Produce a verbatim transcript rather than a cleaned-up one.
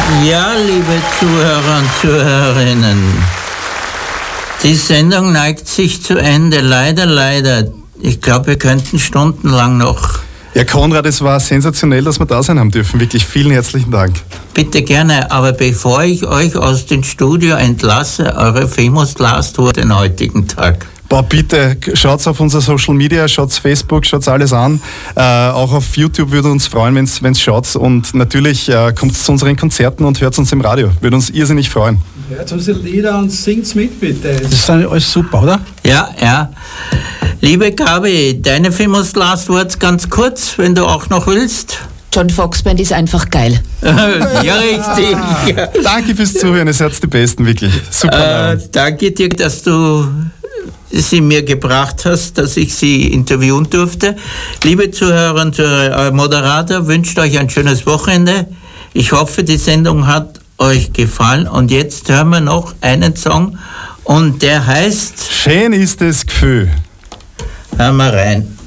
Ja, liebe Zuhörer und Zuhörerinnen, die Sendung neigt sich zu Ende. Leider, leider. Ich glaube, wir könnten stundenlang noch. Ja, Konrad, es war sensationell, dass wir da sein haben dürfen. Wirklich vielen herzlichen Dank. Bitte gerne, aber bevor ich euch aus dem Studio entlasse, eure Famous Last Word den heutigen Tag. Boah, bitte, schaut auf unser Social Media, schaut Facebook, schaut alles an. Äh, auch auf YouTube würde uns freuen, wenn es schaut. Und natürlich äh, kommt zu unseren Konzerten und hört uns im Radio. Würde uns irrsinnig freuen. Hört unsere Lieder und singt mit, bitte. Das ist alles super, oder? Ja, ja. Liebe Gabi, deine Famous Last Words ganz kurz, wenn du auch noch willst. John Fox Band ist einfach geil. Ja, richtig. Ja. Danke fürs Zuhören, ihr seid die Besten, wirklich. Super. Äh, danke dir, dass du sie mir gebracht hast, dass ich sie interviewen durfte. Liebe Zuhörer und Zuhörer, euer Moderator wünscht euch ein schönes Wochenende. Ich hoffe, die Sendung hat euch gefallen. Und jetzt hören wir noch einen Song und der heißt Schön ist das Gefühl. Hör mal rein.